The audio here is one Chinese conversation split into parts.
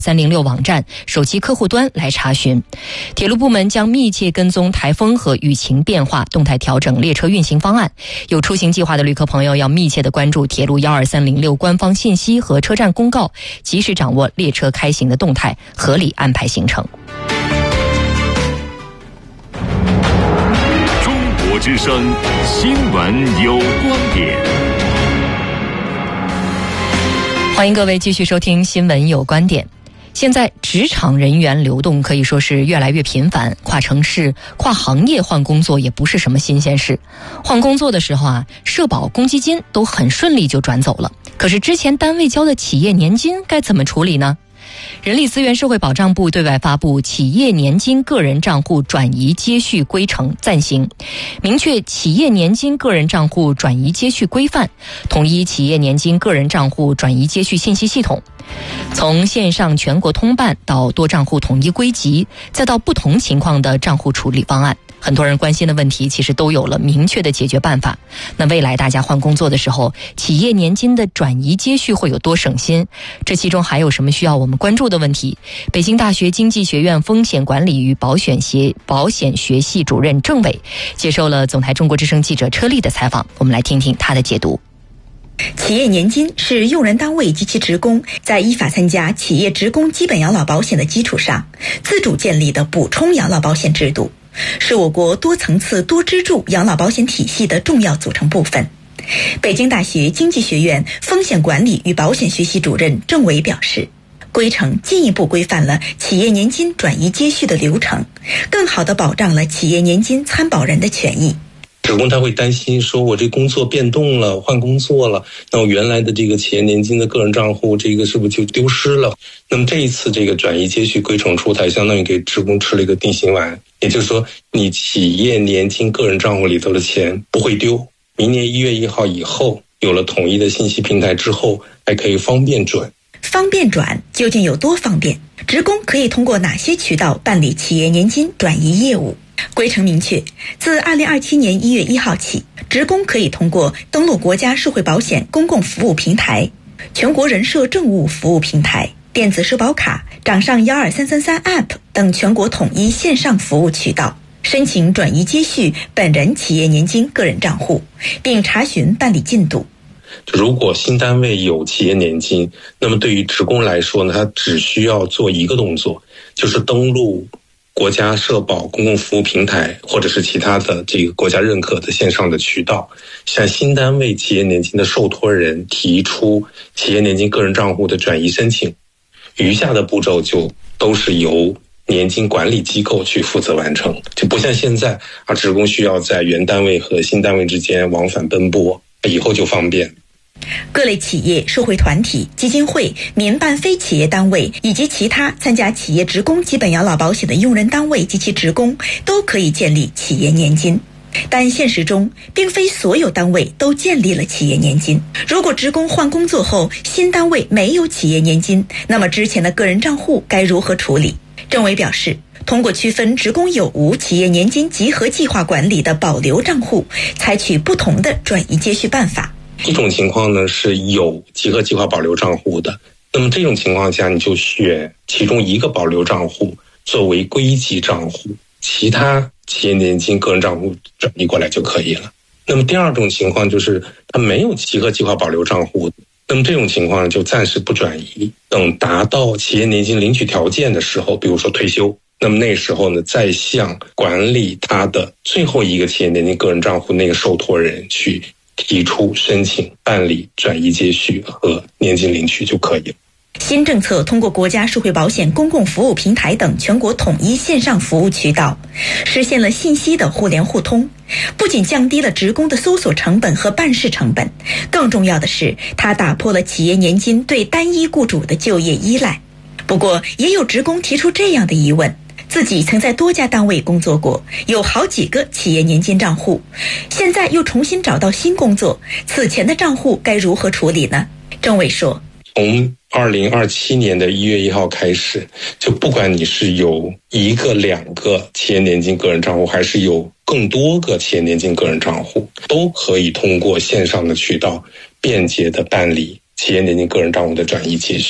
306网站手机客户端来查询。铁路部门将密切跟踪台风和雨情变化，动态调整列车运行方案。有出行计划的旅客朋友要密切的关注铁路12306官方信息和车站公告，及时掌握列车开行的动态，合理安排行程。 中国之声新闻有观点。 欢迎各位继续收听新闻有观点。现在职场人员流动可以说是越来越频繁，跨城市、跨行业换工作也不是什么新鲜事。换工作的时候社保、公积金都很顺利就转走了。可是之前单位交的企业年金该怎么处理呢？人力资源社会保障部对外发布企业年金个人账户转移接续规程暂行，明确企业年金个人账户转移接续规范，统一企业年金个人账户转移接续信息系统。从线上全国通办到多账户统一归集，再到不同情况的账户处理方案，很多人关心的问题其实都有了明确的解决办法。那未来大家换工作的时候，企业年金的转移接续会有多省心？这其中还有什么需要我们关注的问题？北京大学经济学院风险管理与保险学系主任郑伟接受了总台中国之声记者车丽的采访，我们来听听他的解读。 企业年金是用人单位及其职工在依法参加企业职工基本养老保险的基础上自主建立的补充养老保险制度，是我国多层次多支柱养老保险体系的重要组成部分。北京大学经济学院风险管理与保险学系主任郑伟表示，规程进一步规范了企业年金转移接续的流程，更好地保障了企业年金参保人的权益。 职工他会担心说，我这工作变动了，换工作了，那我原来的这个企业年金的个人账户，这个是不是就丢失了？那么这一次这个转移接续规程出台，相当于给职工吃了一个定心丸，也就是说，你企业年金个人账户里头的钱不会丢。明年1月1号以后，有了统一的信息平台之后，还可以方便转。 方便转究竟有多方便？职工可以通过哪些渠道办理企业年金转移业务？规程明确，自2027年1月1号起，职工可以通过登录国家社会保险公共服务平台、全国人社政务服务平台、电子社保卡、掌上12333 App 等全国统一线上服务渠道，申请转移接续本人企业年金个人账户，并查询办理进度。 如果新单位有企业年金，那么对于职工来说呢，他只需要做一个动作，就是登录国家社保公共服务平台或者是其他的这个国家认可的线上的渠道，向新单位企业年金的受托人提出企业年金个人账户的转移申请，余下的步骤就都是由年金管理机构去负责完成，就不像现在职工需要在原单位和新单位之间往返奔波，以后就方便。 各类企业、社会团体、基金会、民办非企业单位以及其他参加企业职工基本养老保险的用人单位及其职工都可以建立企业年金。但现实中，并非所有单位都建立了企业年金。如果职工换工作后，新单位没有企业年金，那么之前的个人账户该如何处理？郑伟表示，通过区分职工有无企业年金集合计划管理的保留账户，采取不同的转移接续办法。 一种情况呢是有集合计划保留账户的，那么这种情况下你就选其中一个保留账户作为归集账户，其他企业年金个人账户转移过来就可以了。那么第二种情况就是它没有集合计划保留账户，那么这种情况就暂时不转移，等达到企业年金领取条件的时候，比如说退休，那么那时候呢再向管理他的最后一个企业年金个人账户那个受托人去提出申请办理转移接续和年金领取就可以了。 新政策通过国家社会保险公共服务平台等全国统一线上服务渠道，实现了信息的互联互通，不仅降低了职工的搜索成本和办事成本，更重要的是，它打破了企业年金对单一雇主的就业依赖。不过，也有职工提出这样的疑问：自己曾在多家单位工作过，有好几个企业年金账户，现在又重新找到新工作，此前的账户该如何处理呢？郑伟说， 从2027年的1月1号开始，就不管你是有1个、2个企业年金个人账户，还是有更多个企业年金个人账户，都可以通过线上的渠道便捷地办理企业年金个人账户的转移接续。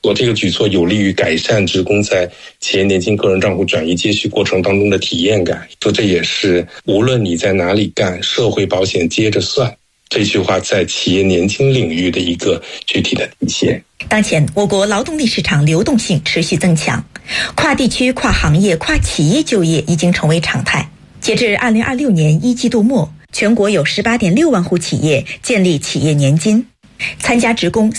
我这个举措有利于改善职工在企业年金个人账户转移接续过程当中的体验感。说这也是无论你在哪里干，社会保险接着算，这句话在企业年金领域的一个具体的体现。 当前我国劳动力市场流动性持续增强，跨地区、跨行业、跨企业就业已经成为常态。截至2026年1季度末，全国有 18.6 万户企业建立企业年金，参加职工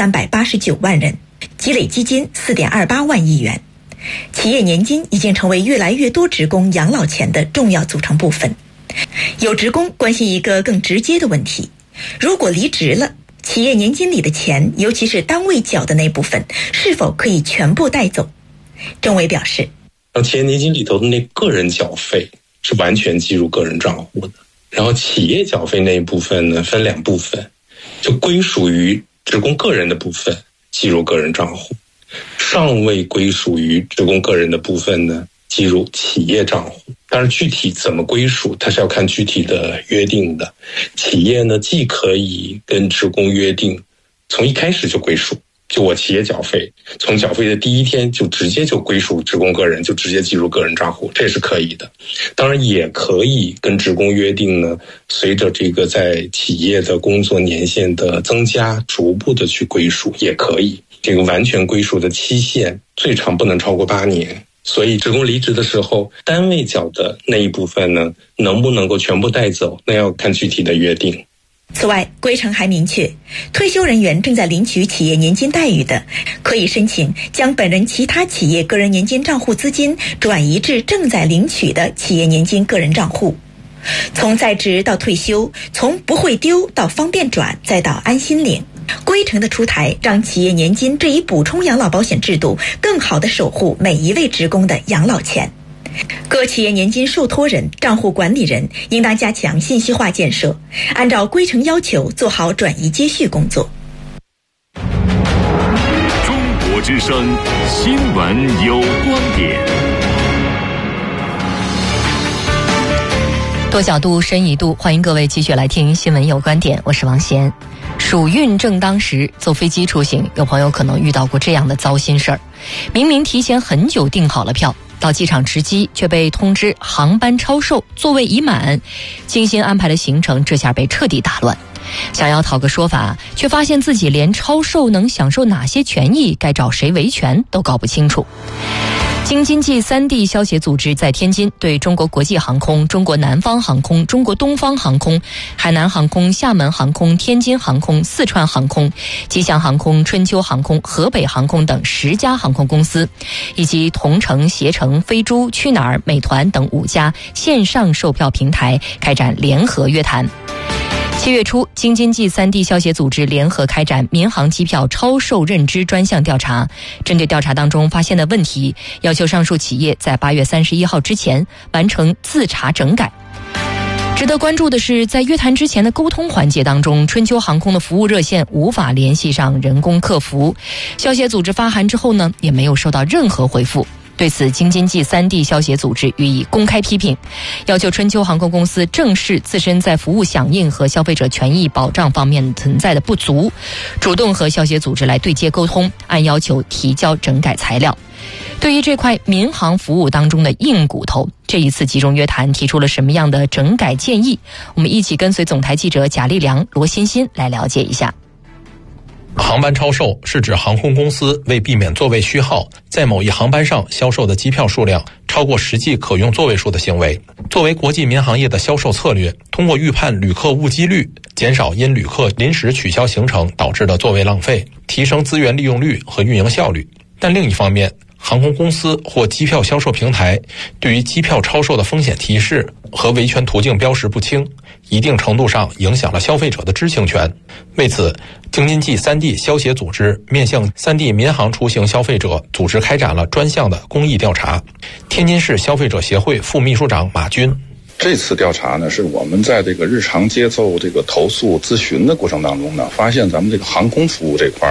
3389万人，积累基金4.28万亿元。企业年金已经成为越来越多职工养老钱的重要组成部分。有职工关心一个更直接的问题：如果离职了，企业年金里的钱，尤其是单位缴的那部分，是否可以全部带走？郑伟表示， 企业年金里头的那个人缴费是完全计入个人账户的，然后企业缴费那一部分呢，分2部分，就归属于职工个人的部分计入个人账户，尚未归属于职工个人的部分呢，计入企业账户。当然具体怎么归属，它是要看具体的约定的。企业呢，既可以跟职工约定从一开始就归属，就我企业缴费，从缴费的第一天就直接就归属职工个人，就直接计入个人账户，这是可以的。当然也可以跟职工约定呢，随着这个在企业的工作年限的增加，逐步的去归属，也可以。这个完全归属的期限最长不能超过8年。所以职工离职的时候，单位缴的那一部分呢，能不能够全部带走，那要看具体的约定。 此外，规程还明确，退休人员正在领取企业年金待遇的，可以申请将本人其他企业个人年金账户资金转移至正在领取的企业年金个人账户。从在职到退休，从不会丢到方便转，再到安心领，规程的出台让企业年金这一补充养老保险制度更好地守护每一位职工的养老钱。各企业年金受托人、账户管理人应当加强信息化建设，按照规程要求做好转移接续工作。 中国之声，新闻有观点。 多角度，深一度，欢迎各位继续来听新闻有观点，我是王贤。暑运正当时，坐飞机出行，有朋友可能遇到过这样的糟心事儿：明明提前很久订好了票，到机场值机却被通知航班超售，座位已满，精心安排的行程这下被彻底打乱。想要讨个说法，却发现自己连超售能享受哪些权益，该找谁维权都搞不清楚。京津冀3地消协组织在天津对中国国际航空、中国南方航空、中国东方航空、海南航空、厦门航空、天津航空、四川航空、吉祥航空、春秋航空、河北航空等10家航空公司，以及同程、携程、飞猪、去哪儿、美团等5家线上售票平台开展联合约谈。7月初，京津冀3地消协组织联合开展民航机票超售认知专项调查，针对调查当中发现的问题，要求上述企业在8月31号之前完成自查整改。值得关注的是，在约谈之前的沟通环节当中，春秋航空的服务热线无法联系上人工客服，消协组织发函之后呢，也没有收到任何回复。对此，京津冀3地消协组织予以公开批评，要求春秋航空公司正视自身在服务响应和消费者权益保障方面存在的不足，主动和消协组织来对接沟通，按要求提交整改材料。对于这块民航服务当中的硬骨头，这一次集中约谈提出了什么样的整改建议？我们一起跟随总台记者贾立良、罗欣欣来了解一下。 航班超售是指航空公司为避免座位虚耗，在某一航班上销售的机票数量超过实际可用座位数的行为。作为国际民航业的销售策略，通过预判旅客误机率，减少因旅客临时取消行程导致的座位浪费，提升资源利用率和运营效率。但另一方面，航空公司或机票销售平台对于机票超售的风险提示和维权途径标识不清，一定程度上影响了消费者的知情权。为此，京津冀3地消协组织面向3地民航出行消费者组织开展了专项的公益调查。天津市消费者协会副秘书长马军： 这次调查呢，是我们在这个日常接受这个投诉咨询的过程当中呢，发现咱们这个航空服务这块呢，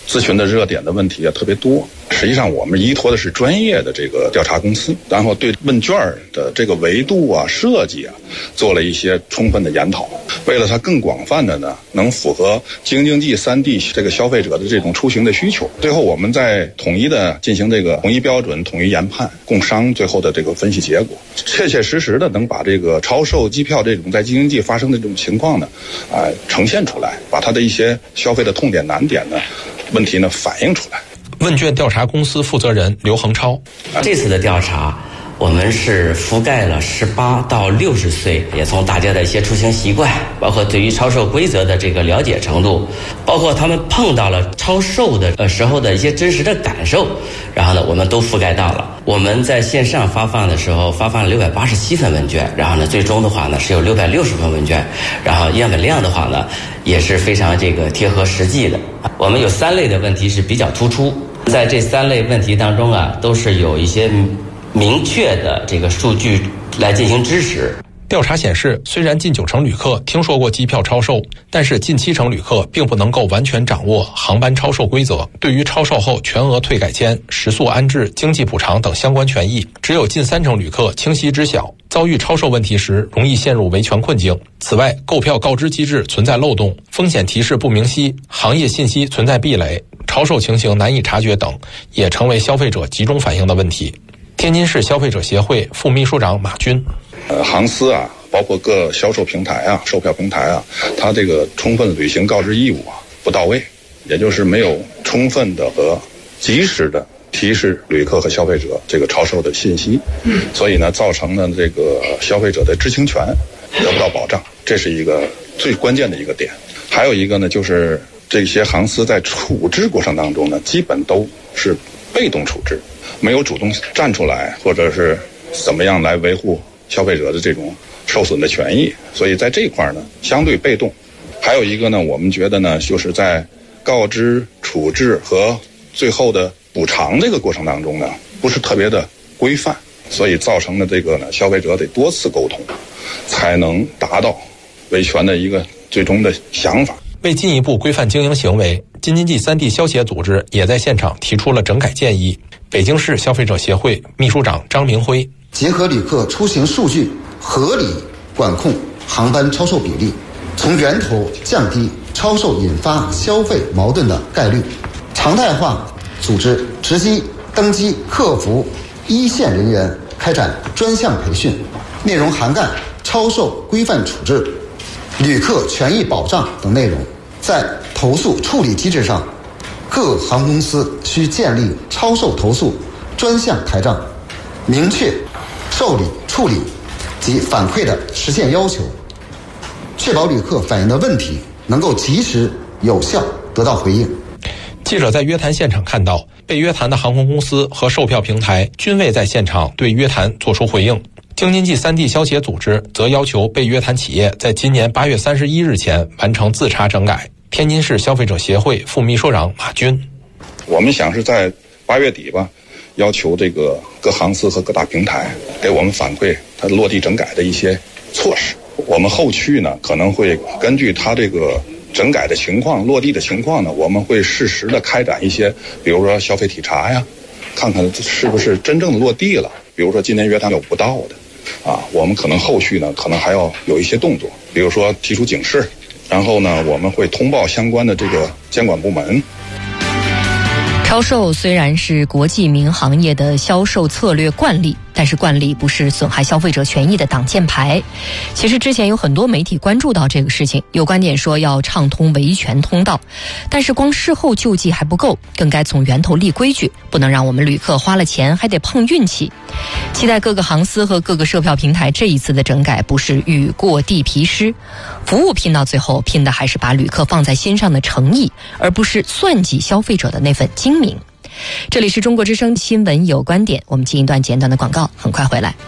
咨询的热点的问题特别多。实际上我们依托的是专业的这个调查公司，然后对问卷的这个维度设计做了一些充分的研讨，为了它更广泛的呢能符合京津冀3地这个消费者的这种出行的需求，最后我们再统一的进行这个统一标准、统一研判，共商最后的这个分析结果，切切实实的能把这个超售机票这种在京津冀发生的这种情况呢呈现出来，把它的一些消费的痛点难点呢问题呢反映出来。 问卷调查公司负责人刘恒超， 这次的调查我们是覆盖了18到60岁，也从大家的一些出行习惯，包括对于超售规则的这个了解程度，包括他们碰到了超售的时候的一些真实的感受，然后呢我们都覆盖到了。我们在线上发放的时候发放了687份问卷，然后呢最终的话呢是有660份问卷，然后样本量的话呢也是非常这个贴合实际的。我们有3类的问题是比较突出，在这3类问题当中都是有一些明确的这个数据来进行支持。 调查显示，虽然近90%旅客听说过机票超售，但是近70%旅客并不能够完全掌握航班超售规则，对于超售后全额退改签、食宿安置、经济补偿等相关权益，只有近30%旅客清晰知晓，遭遇超售问题时容易陷入维权困境。此外，购票告知机制存在漏洞，风险提示不明晰，行业信息存在壁垒，超售情形难以察觉等，也成为消费者集中反映的问题。天津市消费者协会副秘书长马军， 航司包括各销售平台售票平台它这个充分履行告知义务不到位，也就是没有充分的和及时的提示旅客和消费者这个超售的信息，所以呢造成了这个消费者的知情权得不到保障，这是一个最关键的一个点。还有一个呢，就是这些航司在处置过程当中呢，基本都是被动处置，没有主动站出来，或者是怎么样来维护消费者的这种受损的权益，所以在这一块呢相对被动。还有一个呢，我们觉得呢，就是在告知、处置和最后的补偿这个过程当中呢，不是特别的规范，所以造成的这个呢，消费者得多次沟通，才能达到维权的一个最终的想法。 为进一步规范经营行为，京津冀3地消协组织也在现场提出了整改建议。北京市消费者协会秘书长张明辉， 结合旅客出行数据，合理管控航班超售比例，从源头降低超售引发消费矛盾的概率，常态化组织值机、登机、客服一线人员开展专项培训，内容涵盖超售规范处置、旅客权益保障等内容。在投诉处理机制上，各航空公司需建立超售投诉专项台账，明确受理、处理及反馈的实现要求，确保旅客反映的问题能够及时有效得到回应。 记者在约谈现场看到，被约谈的航空公司和售票平台均未在现场对约谈作出回应。京津冀3地消协组织则要求被约谈企业在今年8月31日前完成自查整改。天津市消费者协会副秘书长马军， 我们想是在8月底要求这个各航司和各大平台给我们反馈它落地整改的一些措施。我们后续呢可能会根据它这个整改的情况、落地的情况呢，我们会适时的开展一些，比如说消费体查看看是不是真正的落地了。比如说今年约谈有不到的我们可能后续呢可能还要有一些动作，比如说提出警示，然后呢我们会通报相关的这个监管部门。 超售虽然是国际民航业的销售策略惯例，但是惯例不是损害消费者权益的挡箭牌。其实之前有很多媒体关注到这个事情，有观点说要畅通维权通道，但是光事后救济还不够，更该从源头立规矩，不能让我们旅客花了钱还得碰运气。期待各个航司和各个售票平台这一次的整改不是雨过地皮湿，服务拼到最后拼的还是把旅客放在心上的诚意，而不是算计消费者的那份精明。这里是中国之声新闻有观点，我们进一段简短的广告，很快回来。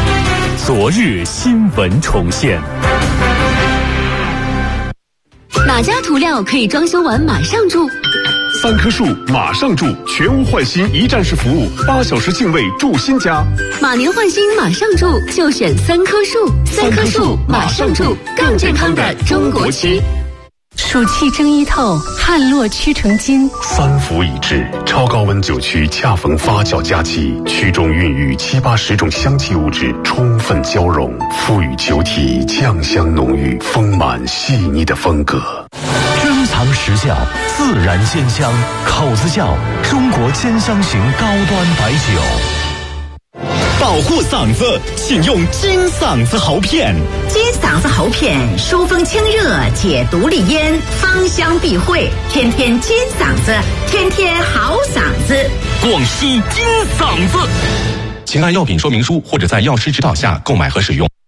昨日新闻重现。 那哪家涂料可以装修完马上住 ？3棵树马上住，全屋换新一站式服务，8小时净位住新家。 马年换新马上住，就选3棵树。3棵树马上住，更健康的中国区。 暑气蒸衣透，汗落屈成金。 3伏已至，超高温酒区恰逢发酵佳期，区中孕育7、80种香气物质充分交融，赋予球体酱香浓郁、丰满细腻的风格。 珍藏时效，自然鲜香，口子窖中国鲜香型高端白酒。 保护嗓子，请用金嗓子喉片。 金嗓子喉片疏风清热，解毒利咽，芳香避秽，天天金嗓子，天天好嗓子。 广西金嗓子。 请看药品说明书或者在药师指导下购买和使用。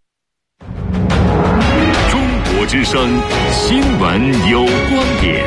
中国之声新闻有观点。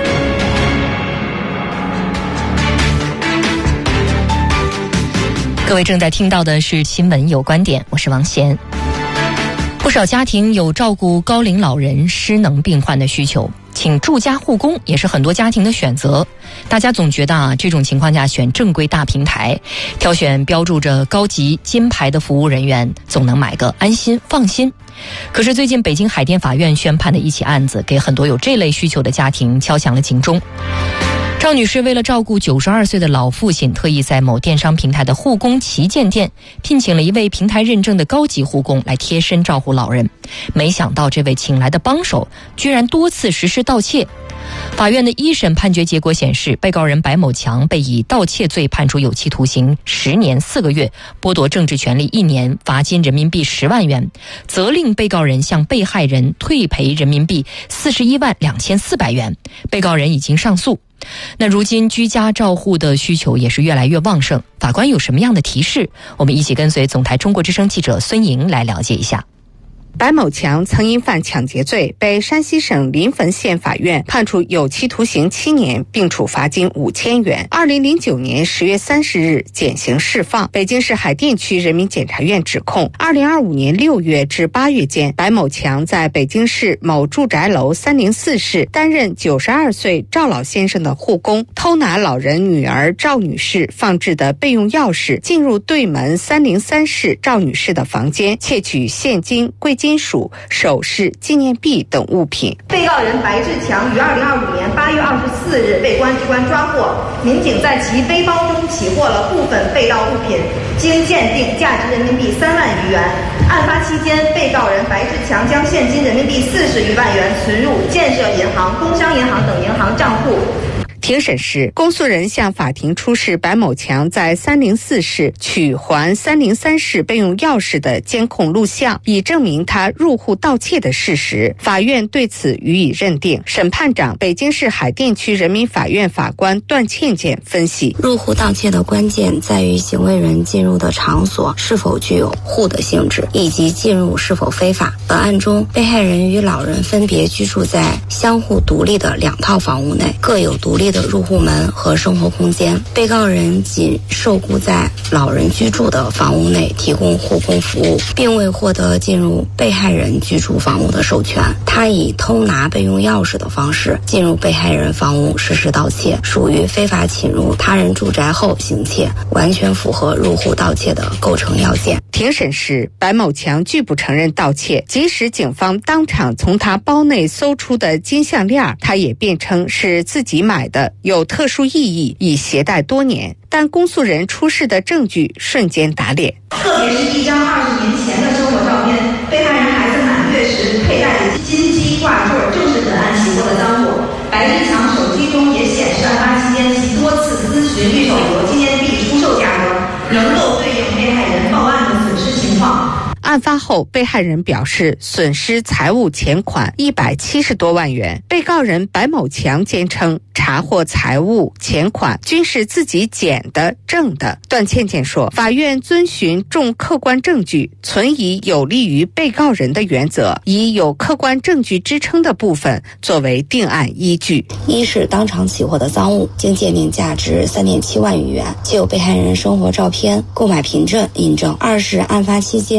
各位正在听到的是新闻有观点，我是王贤。不少家庭有照顾高龄老人、失能病患的需求，请住家护工也是很多家庭的选择。大家总觉得这种情况下选正规大平台，挑选标注着高级金牌的服务人员，总能买个安心放心。可是最近北京海淀法院宣判的一起案子，给很多有这类需求的家庭敲响了警钟。赵女士为了照顾92岁的老父亲，特意在某电商平台的护工旗舰店聘请了一位平台认证的高级护工来贴身照顾老人。没想到这位请来的帮手居然多次实施盗窃。法院的一审判决结果显示，被告人白某强被以盗窃罪判处有期徒刑10年4个月，剥夺政治权利1年，罚金人民币10万元，责令被告人向被害人退赔人民币41万2400元。被告人已经上诉。那如今居家照护的需求也是越来越旺盛，法官有什么样的提示？我们一起跟随总台中国之声记者孙莹来了解一下。 白某强曾因犯抢劫罪被山西省临汾县法院判处有期徒刑7年，并处罚金5000元。2009年10月30日减刑释放。北京市海淀区人民检察院指控，2025年6月至8月间，白某强在北京市某住宅楼304室担任92岁赵老先生的护工，偷拿老人女儿赵女士放置的备用钥匙，进入对门303室赵女士的房间，窃取现金、贵金属、首饰、纪念币等物品。 被告人白志强于2025年8月24日被公安机关抓获，民警在其背包中起获了部分被盗物品，经鉴定价值人民币3万余元。案发期间，被告人白志强将现金人民币40余万元存入建设银行、工商银行等银行账户。 庭审时，公诉人向法庭出示白某强在304室取还303室备用钥匙的监控录像，以证明他入户盗窃的事实。法院对此予以认定。审判长、北京市海淀区人民法院法官段倩倩分析： 入户盗窃的关键在于行为人进入的场所是否具有户的性质，以及进入是否非法。本案中，被害人与老人分别居住在相互独立的2套房屋内，各有独立的入户门和生活空间。被告人仅受雇在老人居住的房屋内提供护工服务，并未获得进入被害人居住房屋的授权。他以偷拿备用钥匙的方式进入被害人房屋实施盗窃，属于非法侵入他人住宅后行窃，完全符合入户盗窃的构成要件。 庭审时，白某强拒不承认盗窃，即使警方当场从他包内搜出的金项链，他也辩称是自己买的，有特殊意义，已携带多年。但公诉人出示的证据瞬间打脸， 特别是一张20年前的生活照片，被害人孩子满月时佩戴的金鸡挂坠，正是本案起获的赃物。白志强手机中也显示，案发期间其多次咨询玉手镯纪念币出售价格，能够对应被害人报案的损失情况。 案发后，被害人表示损失财物钱款170多万元。被告人白某强坚称查获财物钱款均是自己捡的挣的。段倩倩说，法院遵循重客观证据，存以有利于被告人的原则，以有客观证据支撑的部分作为定案依据。 一是当场起获的赃物，经鉴定价值3.7万余元，既有被害人生活照片、购买凭证印证；二是案发期间被告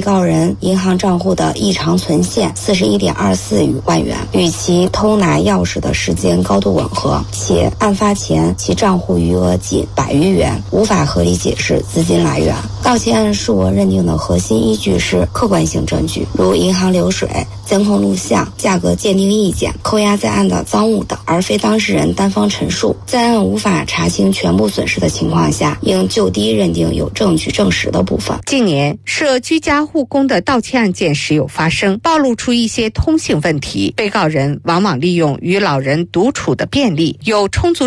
告人银行账户的异常存现41.24万元，与其偷拿钥匙的时间高度吻合，且案发前其账户余额仅100余元，无法合理解释资金来源。盗窃案数额认定的核心依据是客观性证据，如银行流水、监控录像、价格鉴定意见、扣押在案的赃物等，而非当事人单方陈述。在案无法查清全部损失的情况下，应就低认定有证据证实的部分。 近年涉居家护工的盗窃案件时有发生，暴露出一些通性问题。被告人往往利用与老人独处的便利，有充足